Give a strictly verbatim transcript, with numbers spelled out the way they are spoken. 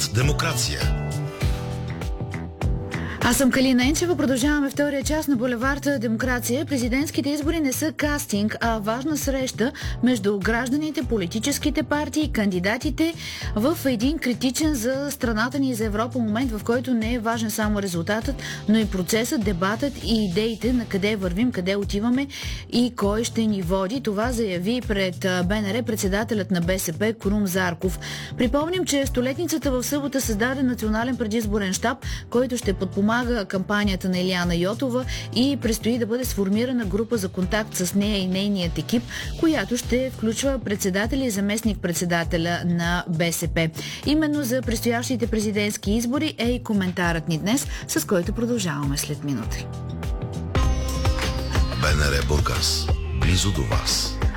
Булевард Демокрация. Аз съм Калина Енчева. Продължаваме втория част на Булевард Демокрация. Президентските избори не са кастинг, а важна среща между гражданите, политическите партии и кандидатите в един критичен за страната ни и за Европа момент, в който не е важен само резултатът, но и процесът, дебатът и идеите на къде вървим, къде отиваме и кой ще ни води. Това заяви пред БНР председателят на БСП Крум Зарков. Припомним, че столетницата в събота създаде национален предизборен щаб, който ще подпомага кампанията на Илияна Йотова и предстои да бъде сформирана група за контакт с нея и нейният екип, която ще включва председателя и заместник-председателя на БСП. Именно за предстоящите президентски избори е и коментарът ни днес, с който продължаваме след минути. БНР Бургас. Близо до вас.